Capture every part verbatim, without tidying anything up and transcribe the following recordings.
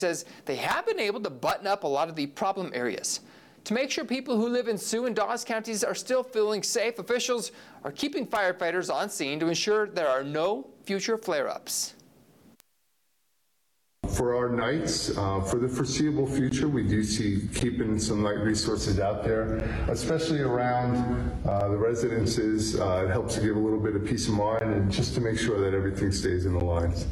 says they have been able to button up a lot of the problem areas. To make sure people who live in Sioux and Dawes counties are still feeling safe, officials are keeping firefighters on scene to ensure there are no future flare-ups. For our nights, uh, for the foreseeable future, we do see keeping some night resources out there, especially around uh, the residences. Uh, it helps to give a little bit of peace of mind and just to make sure that everything stays in the lines.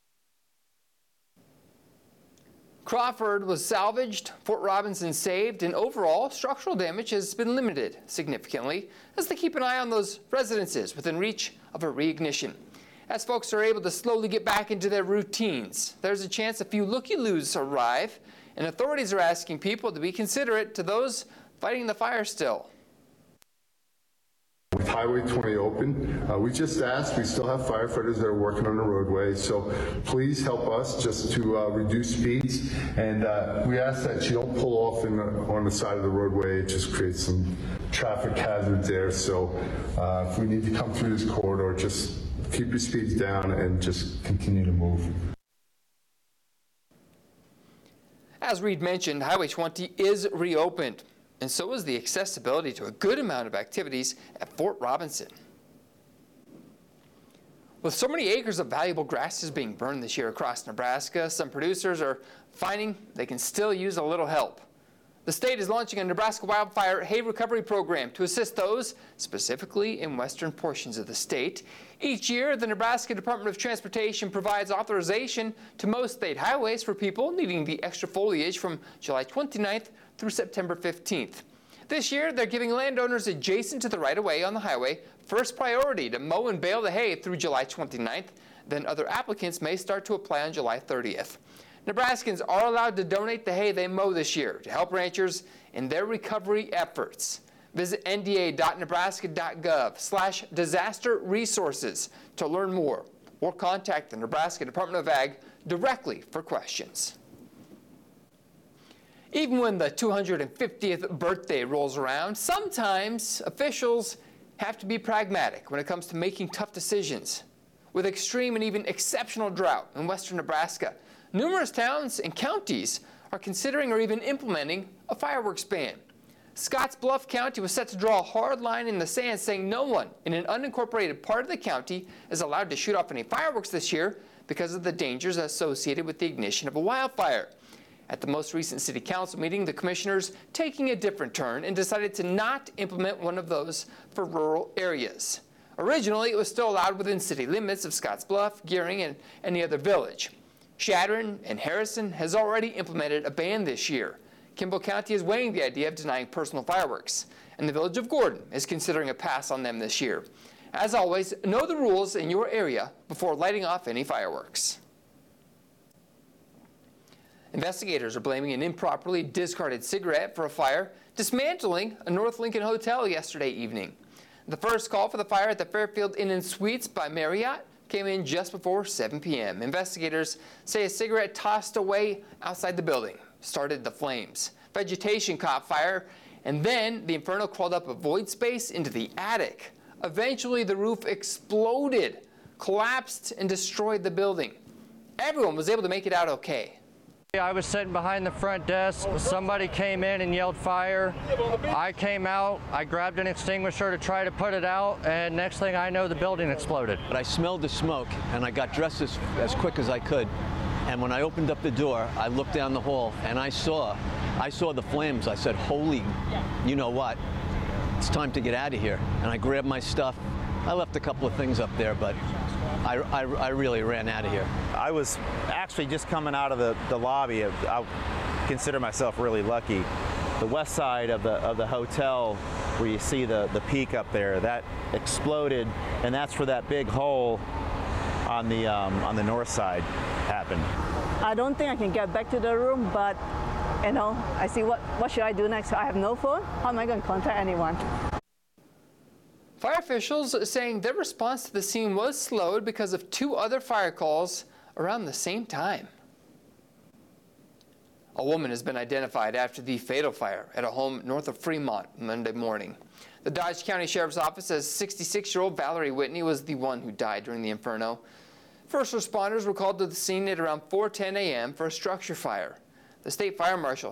Crawford was salvaged, Fort Robinson saved, and overall structural damage has been limited significantly as they keep an eye on those residences within reach of a reignition. As folks are able to slowly get back into their routines, there's a chance a few looky-loos arrive, and authorities are asking people to be considerate to those fighting the fire still. With Highway twenty open, uh, we just asked, we still have firefighters that are working on the roadway, so please help us just to uh, reduce speeds, and uh, we ask that you don't pull off in the, on the side of the roadway. It just creates some traffic hazards there, so uh, if we need to come through this corridor, just keep your speeds down and just continue to move. As Reed mentioned, Highway twenty is reopened, and so is the accessibility to a good amount of activities at Fort Robinson. With so many acres of valuable grasses being burned this year across Nebraska, some producers are finding they can still use a little help. The state is launching a Nebraska Wildfire Hay Recovery Program to assist those, specifically in western portions of the state. Each year, the Nebraska Department of Transportation provides authorization to mow state highways for people needing the extra foliage from July twenty-ninth through September fifteenth. This year, they're giving landowners adjacent to the right-of-way on the highway first priority to mow and bale the hay through July twenty-ninth. Then other applicants may start to apply on July thirtieth. Nebraskans are allowed to donate the hay they mow this year to help ranchers in their recovery efforts. Visit N D A dot nebraska dot gov slash disaster resources to learn more, or contact the Nebraska Department of Ag directly for questions. Even when the two hundred fiftieth birthday rolls around, sometimes officials have to be pragmatic when it comes to making tough decisions. With extreme and even exceptional drought in western Nebraska, numerous towns and counties are considering or even implementing a fireworks ban. Scottsbluff County was set to draw a hard line in the sand, saying no one in an unincorporated part of the county is allowed to shoot off any fireworks this year because of the dangers associated with the ignition of a wildfire. At the most recent city council meeting, the commissioners taking a different turn and decided to not implement one of those for rural areas. Originally, it was still allowed within city limits of Scottsbluff, Gearing, and any other village. Chadron and Harrison has already implemented a ban this year. Kimball County is weighing the idea of denying personal fireworks, and the village of Gordon is considering a pass on them this year. As always, know the rules in your area before lighting off any fireworks. Investigators are blaming an improperly discarded cigarette for a fire dismantling a North Lincoln hotel yesterday evening. The first call for the fire at the Fairfield Inn and Suites by Marriott came in just before seven p m Investigators say a cigarette tossed away outside the building started the flames. Vegetation caught fire, and then the inferno crawled up a void space into the attic. Eventually, the roof exploded, collapsed, and destroyed the building. Everyone was able to make it out okay. I was sitting behind the front desk. Somebody came in and yelled fire. I came out. I grabbed an extinguisher to try to put it out, and next thing I know, the building exploded. But I smelled the smoke, and I got dressed as, as quick as I could. And when I opened up the door, I looked down the hall, and I saw, I saw the flames. I said, "Holy, you know what? It's time to get out of here." And I grabbed my stuff. I left a couple of things up there, but I, I, I really ran out of here. I was actually just coming out of the, the lobby. I consider myself really lucky. The west side of the of the hotel, where you see the, the peak up there, that exploded, and that's where that big hole on the um, on the north side happened. I don't think I can get back to the room, but you know, I see what what should I do next? I have no phone. How am I going to contact anyone? Fire officials saying their response to the scene was slowed because of two other fire calls around the same time. A woman has been identified after the fatal fire at a home north of Fremont Monday morning. The Dodge County Sheriff's Office says sixty-six-year-old Valerie Whitney was the one who died during the inferno. First responders were called to the scene at around four ten a m for a structure fire. The state fire marshal